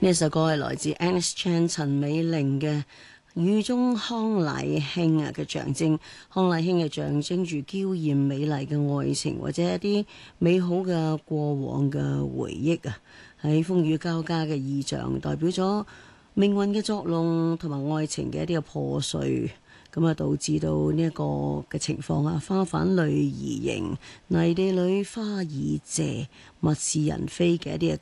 呢一首歌係來自 Agnes Chan 陳美玲嘅雨中康乃馨啊嘅象徵，康乃馨嘅象徵住嬌豔美麗嘅愛情或者一啲美好嘅過往嘅回憶啊，喺風雨交加嘅意象，代表咗命運嘅作弄同埋愛情嘅一啲嘅破碎，咁啊導致到呢一個嘅情況啊，花瓣淚兒盈，泥地裏花已謝，物是人非嘅一啲嘅